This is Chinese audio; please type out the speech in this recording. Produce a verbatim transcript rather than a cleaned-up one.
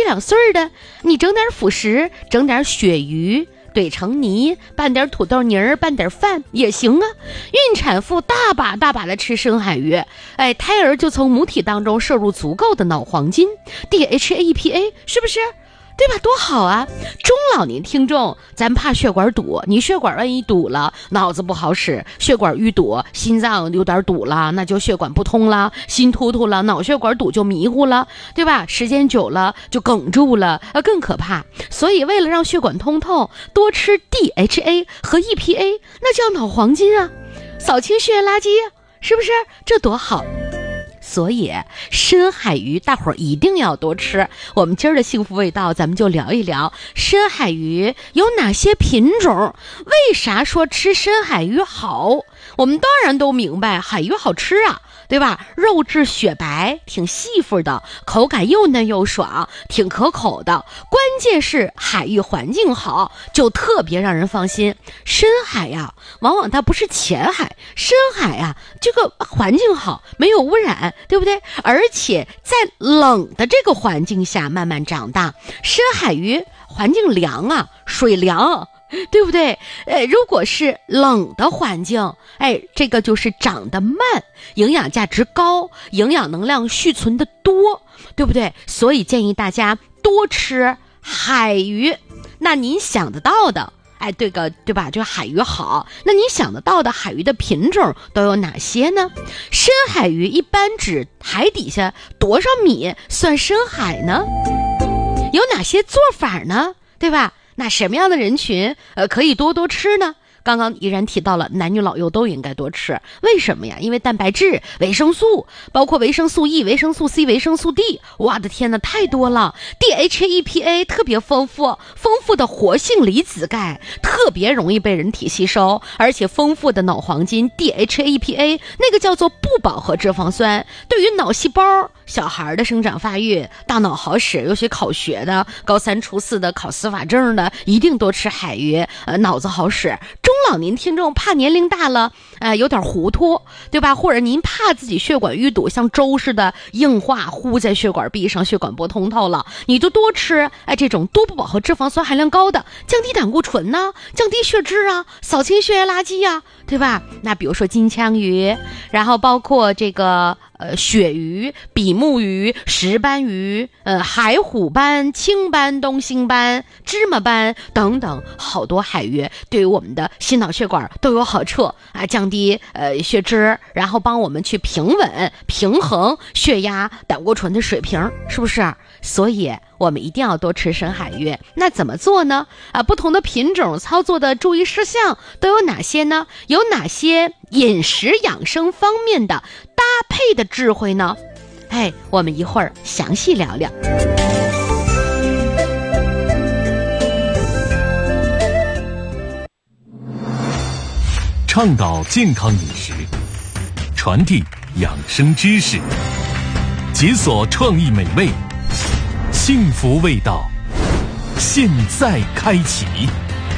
两岁的，你整点辅食，整点鳕鱼兑成泥，拌点土豆泥儿，拌点饭也行啊。孕产妇大把大把的吃深海鱼，哎，胎儿就从母体当中摄入足够的脑黄金 D H A E P A， 是不是？对吧？多好啊！中老年听众，咱怕血管堵，你血管万一堵了，脑子不好使，血管淤堵，心脏有点堵了，那就血管不通了，心突突了，脑血管堵就迷糊了，对吧？时间久了就哽住了，呃，更可怕。所以为了让血管通透，多吃 D H A 和 E P A， 那叫脑黄金啊，扫清血液垃圾啊，是不是？这多好！所以深海鱼大伙儿一定要多吃。我们今儿的幸福味道咱们就聊一聊深海鱼有哪些品种，为啥说吃深海鱼好。我们当然都明白海鱼好吃啊，对吧？肉质雪白，挺细肤的，口感又嫩又爽，挺可口的。关键是海域环境好，就特别让人放心。深海呀，往往它不是浅海，深海呀，这个环境好，没有污染，对不对？而且在冷的这个环境下慢慢长大，深海鱼环境凉啊，水凉，对不对？呃，如果是冷的环境，哎，这个就是长得慢，营养价值高，营养能量蓄存的多，对不对？所以建议大家多吃海鱼。那您想得到的，哎，这个对吧？这个海鱼好，那你想得到的海鱼的品种都有哪些呢？深海鱼一般指海底下多少米算深海呢？有哪些做法呢？对吧？那什么样的人群呃可以多多吃呢？刚刚依然提到了男女老幼都应该多吃，为什么呀？因为蛋白质、维生素，包括维生素 E、维生素 C、维生素 D， 我的天哪，太多了。 D H A E P A 特别丰富，丰富的活性离子钙特别容易被人体吸收，而且丰富的脑黄金 D H A E P A 那个叫做不饱和脂肪酸，对于脑细胞、小孩的生长发育、大脑好使，尤其考学的、高三初四的、考司法证的，一定多吃海鱼，呃，脑子好使。中老年听众怕年龄大了，呃，有点糊涂，对吧？或者您怕自己血管淤堵，像粥似的硬化糊在血管壁上，血管不通透了，你就多吃哎这种多不饱和脂肪酸含量高的，降低胆固醇呢、啊，降低血脂啊，扫清血液垃圾呀、啊，对吧？那比如说金枪鱼，然后包括这个呃鳕鱼、比目鱼、石斑鱼、呃海虎斑、青斑、东星斑、芝麻斑等等，好多海鱼对于我们的心脑血管都有好处啊，降低呃血脂，然后帮我们去平稳平衡血压、胆固醇的水平，是不是？所以我们一定要多吃深海鱼。那怎么做呢？啊，不同的品种操作的注意事项都有哪些呢？有哪些饮食养生方面的搭配的智慧呢？哎，我们一会儿详细聊聊。 倡导健康饮食，传递养生知识，解锁创意美味，幸福味道，现在开启。